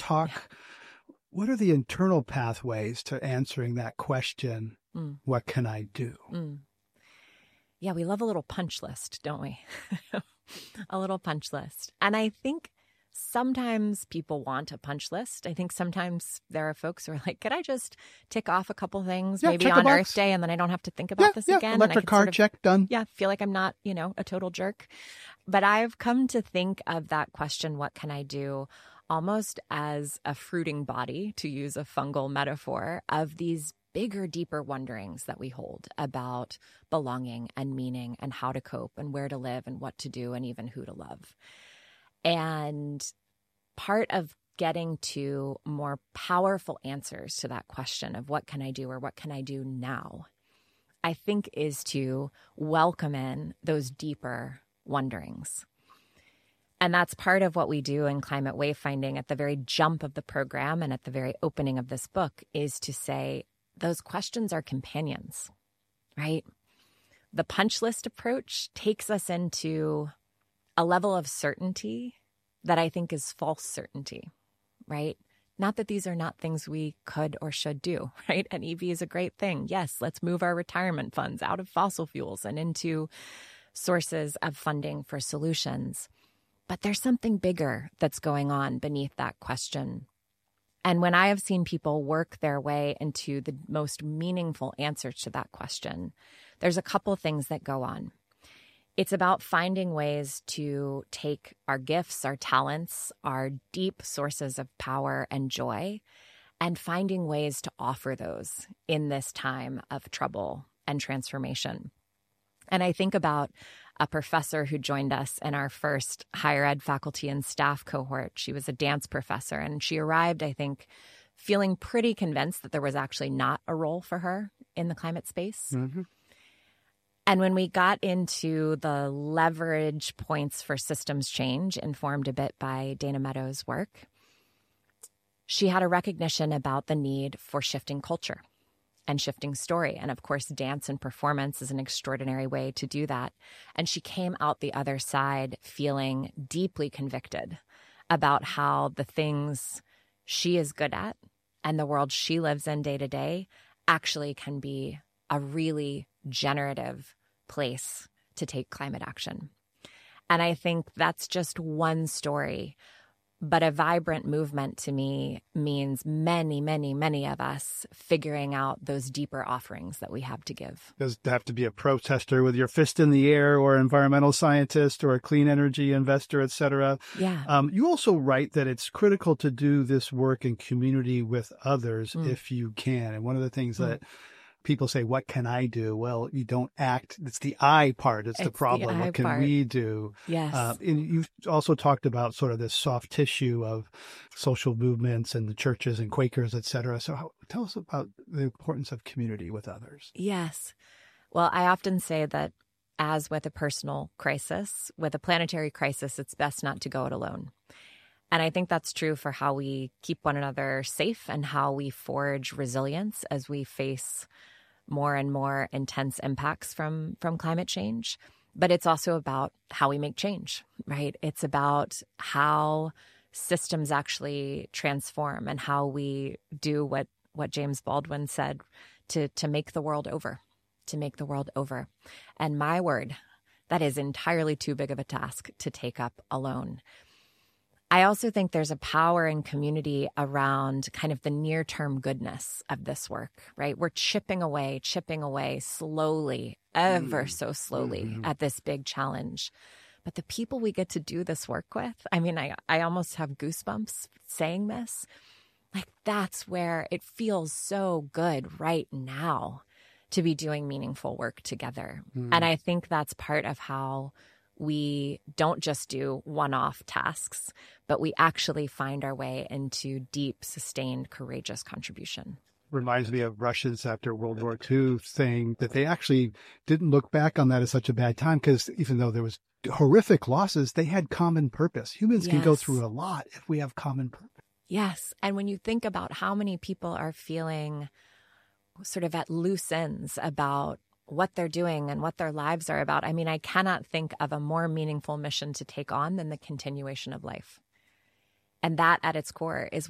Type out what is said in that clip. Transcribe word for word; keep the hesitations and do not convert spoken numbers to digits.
talk, Yeah. what are the internal pathways to answering that question, Mm. what can I do? Mm. Yeah, we love a little punch list, don't we? A little punch list. And I think sometimes people want a punch list. I think sometimes there are folks who are like, could I just tick off a couple things, Yeah, maybe check a on box. Earth Day, and then I don't have to think about Yeah, this yeah, again? And I electric can car sort of, check, done. yeah, feel like I'm not, you know, a total jerk. But I've come to think of that question, what can I do, almost as a fruiting body, to use a fungal metaphor, of these bigger, deeper wonderings that we hold about belonging and meaning and how to cope and where to live and what to do and even who to love. And part of getting to more powerful answers to that question of what can I do or what can I do now, I think, is to welcome in those deeper wonderings. And that's part of what we do in Climate Wayfinding at the very jump of the program and at the very opening of this book, is to say those questions are companions, right? The punch list approach takes us into a level of certainty that I think is false certainty, right? Not that these are not things we could or should do, right? An E V is a great thing. Yes, let's move our retirement funds out of fossil fuels and into sources of funding for solutions. But there's something bigger that's going on beneath that question. And when I have seen people work their way into the most meaningful answers to that question, there's a couple things that go on. It's about finding ways to take our gifts, our talents, our deep sources of power and joy, and finding ways to offer those in this time of trouble and transformation. And I think about a professor who joined us in our first higher ed faculty and staff cohort. She was a dance professor, and she arrived, I think, feeling pretty convinced that there was actually not a role for her in the climate space. Mm-hmm. And when we got into the leverage points for systems change, informed a bit by Dana Meadows' work, she had a recognition about the need for shifting culture and shifting story. And of course, dance and performance is an extraordinary way to do that. And she came out the other side feeling deeply convicted about how the things she is good at and the world she lives in day to day actually can be a really generative place to take climate action. And I think that's just one story. But a vibrant movement to me means many, many, many of us figuring out those deeper offerings that we have to give. Does it have to be a protester with your fist in the air, or environmental scientist, or a clean energy investor, et cetera? Yeah. Um, you also write that it's critical to do this work in community with others Mm. if you can. And one of the things Mm. that people say, what can I do? Well, you don't act. It's the I part. It's, It's the the problem. I What can part. we do? Yes. Uh, and you've also talked about sort of this soft tissue of social movements and the churches and Quakers, et cetera. So how, tell us about the importance of community with others. Yes. Well, I often say that as with a personal crisis, with a planetary crisis, it's best not to go it alone. And I think that's true for how we keep one another safe and how we forge resilience as we face more and more intense impacts from, from climate change. But it's also about how we make change, right? It's about how systems actually transform and how we do what, what James Baldwin said, to, to make the world over, to make the world over. And my word, that is entirely too big of a task to take up alone. I also think there's a power in community around kind of the near-term goodness of this work, right? We're chipping away, chipping away slowly, ever Mm. so slowly Mhm. at this big challenge. But the people we get to do this work with, I mean, I, I almost have goosebumps saying this. Like, that's where it feels so good right now to be doing meaningful work together. Mm. And I think that's part of how we don't just do one-off tasks, but we actually find our way into deep, sustained, courageous contribution. Reminds me of Russians after World War Two saying that they actually didn't look back on that as such a bad time, because even though there was horrific losses, they had common purpose. Humans can go Yes. through a lot if we have common purpose. Yes. And when you think about how many people are feeling sort of at loose ends about what they're doing and what their lives are about, I mean, I cannot think of a more meaningful mission to take on than the continuation of life. And that at its core is